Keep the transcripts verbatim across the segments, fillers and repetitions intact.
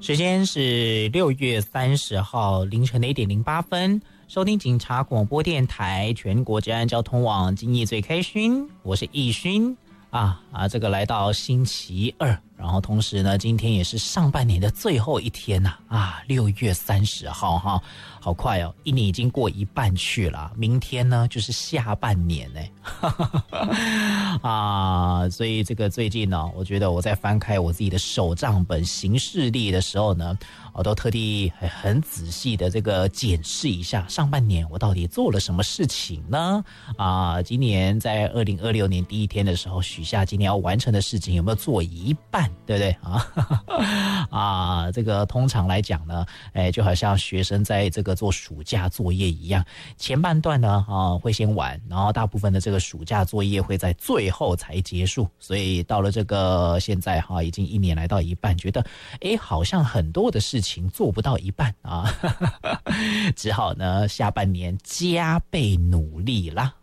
时间是六月三十号凌晨的一点零八分，收听警察广播电台全国治安交通网今夜最开心，我是易勋啊啊，这个来到星期二，然后同时呢，今天也是上半年的最后一天呐啊，六月三十号哈，好快哦，一年已经过一半去了，明天呢就是下半年呢，啊，所以这个最近呢，我觉得我在翻开我自己的手账本行事历的时候呢，我都特地很仔细的这个检视一下上半年我到底做了什么事情呢？啊，今年在二零二六年第一天的时候许下今年要完成的事情有没有做一半，对不对啊？啊，这个通常来讲呢，哎，就好像学生在这个做暑假作业一样，前半段呢啊会先玩，然后大部分的这个暑假作业会在最后才结束，所以到了这个现在哈，已经一年来到一半，觉得哎好像很多的事情做不到一半啊，只好呢下半年加倍努力啦。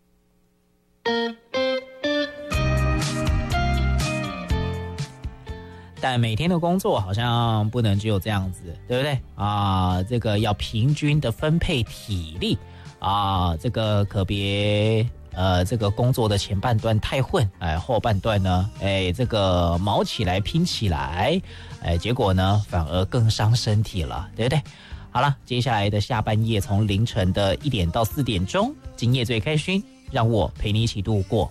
但每天的工作好像不能只有这样子，对不对啊？这个要平均的分配体力啊，这个可别呃，这个工作的前半段太混，哎，后半段呢，哎，这个毛起来拼起来，哎，结果呢反而更伤身体了，对不对？好了，接下来的下半夜从凌晨的一点到四点钟，今夜最开心，让我陪你一起度过